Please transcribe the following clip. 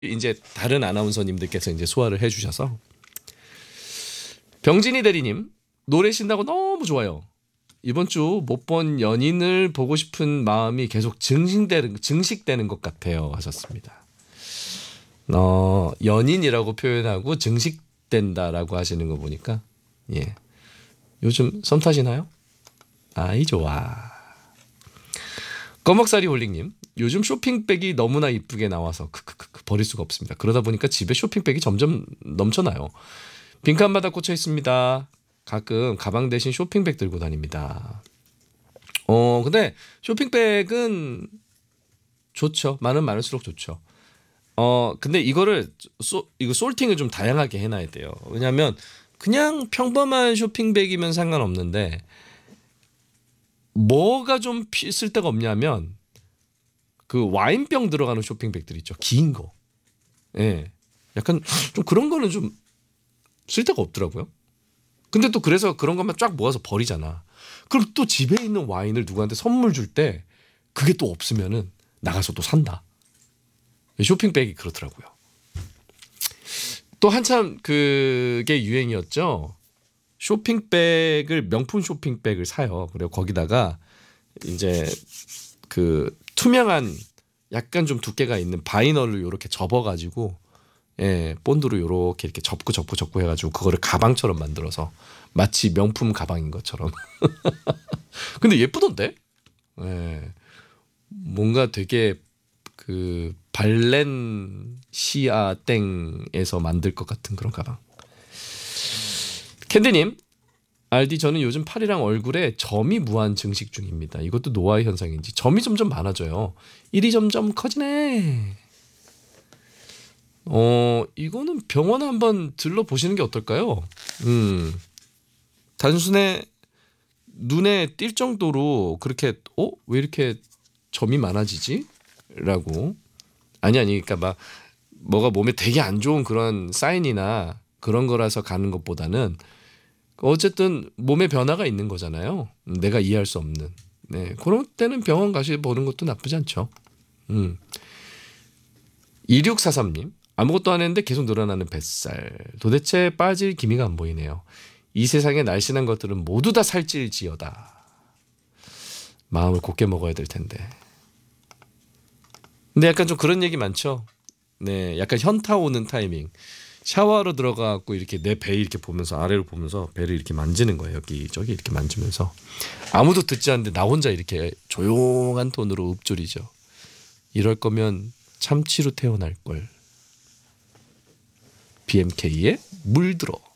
이제 다른 아나운서님들께서 이제 소화를 해주셔서. 병진이 대리님, 노래 신나고 너무 좋아요. 이번 주 못 본 연인을 보고 싶은 마음이 계속 증식되는 것 같아요 하셨습니다. 연인이라고 표현하고 증식된다라고 하시는 거 보니까 예, 요즘 썸 타시나요? 아이 좋아. 꺼먹살이 홀링님, 요즘 쇼핑백이 너무나 이쁘게 나와서 크크크 버릴 수가 없습니다. 그러다 보니까 집에 쇼핑백이 점점 넘쳐나요. 빈칸마다 꽂혀 있습니다. 가끔 가방 대신 쇼핑백 들고 다닙니다. 근데 쇼핑백은 좋죠. 많을수록 좋죠. 근데 이거를 이거 솔팅을 좀 다양하게 해놔야 돼요. 왜냐하면 그냥 평범한 쇼핑백이면 상관없는데 뭐가 좀 쓸데가 없냐면 그 와인병 들어가는 쇼핑백들 있죠. 긴 거. 예. 약간 좀 그런 거는 좀 쓸데가 없더라고요. 근데 또 그래서 그런 것만 쫙 모아서 버리잖아. 그럼 또 집에 있는 와인을 누구한테 선물 줄 때 그게 또 없으면은 나가서 또 산다. 쇼핑백이 그렇더라고요. 또 한참 그게 유행이었죠. 쇼핑백을 명품 쇼핑백을 사요. 그리고 거기다가 이제 그 투명한 약간 좀 두께가 있는 바이널로 이렇게 접어가지고 예, 본드로 이렇게 접고 해가지고 그거를 가방처럼 만들어서 마치 명품 가방인 것처럼. 근데 예쁘던데? 예, 뭔가 되게 그 발렌시아 땡에서 만들 것 같은 그런 가방. 캔디님, 알디 저는 요즘 팔이랑 얼굴에 점이 무한 증식 중입니다. 이것도 노화의 현상인지 점이 점점 많아져요. 일이 점점 커지네. 이거는 병원 한번 들러보시는 게 어떨까요? 단순해 눈에 띌 정도로 그렇게 왜 이렇게 점이 많아지지? 라고. 아니 그러니까 막 뭐가 몸에 되게 안 좋은 그런 사인이나 그런 거라서 가는 것보다는 어쨌든 몸에 변화가 있는 거잖아요. 내가 이해할 수 없는. 네, 그럴 때는 병원 가시 보는 것도 나쁘지 않죠. 2643님, 아무것도 안 했는데 계속 늘어나는 뱃살. 도대체 빠질 기미가 안 보이네요. 이 세상의 날씬한 것들은 모두 다 살찔지어다. 마음을 곧게 먹어야 될 텐데. 근데 약간 좀 그런 얘기 많죠. 네, 약간 현타 오는 타이밍. 샤워하러 들어가고 이렇게 내 배 이렇게 보면서 아래로 보면서 배를 이렇게 만지는 거예요. 여기 저기 이렇게 만지면서 아무도 듣지 않는데 나 혼자 이렇게 조용한 톤으로 읊조리죠. 이럴 거면 참치로 태어날 걸. BMK의 물들어.